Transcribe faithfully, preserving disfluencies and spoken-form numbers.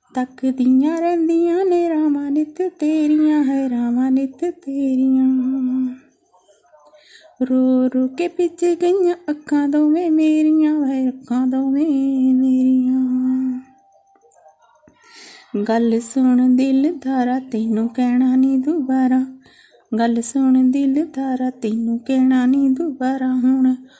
तकदियां रहिंदियां ने रावां नित तेरियां है रावां नित तेरियां रो रो के पिच गईयां अखां दोवें मेरियां है अखां दोवें मेरियां गल सुन दिलदारा तैनू कहना नी दुबारा गल सुन दिलदारा तैनू कहना नी दुबारा हुण